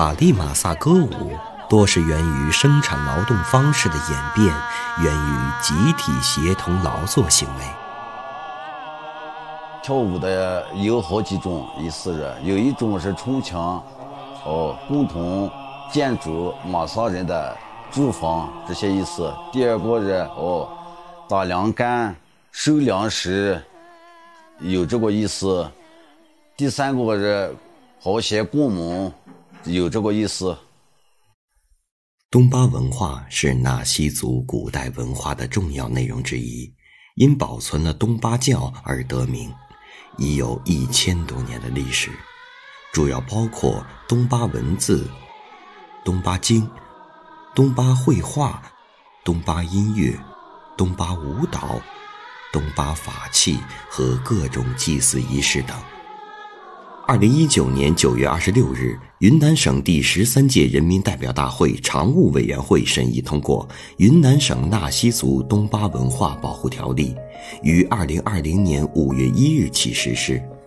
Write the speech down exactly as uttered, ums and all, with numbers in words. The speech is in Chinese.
玛丽玛萨歌舞多是源于生产劳动方式的演变，源于集体协同劳作行为。 跳舞的有好几种意思是，有一种是重庆哦共同建筑玛萨人的住房这些意思。第二个是哦打粮干收粮食有这个意思。第三个是和谐共谋有这个意思。 东巴文化是纳西族古代文化的重要内容之一，因保存了东巴教而得名，已有一千多年的历史，主要包括东巴文字、东巴经、东巴绘画、东巴音乐、东巴舞蹈、东巴法器和各种祭祀仪式等。二零一九年九月二十六日，云南省第十三届人民代表大会常务委员会审议通过《云南省纳西族东巴文化保护条例》，于二零二零年五月一日起实施。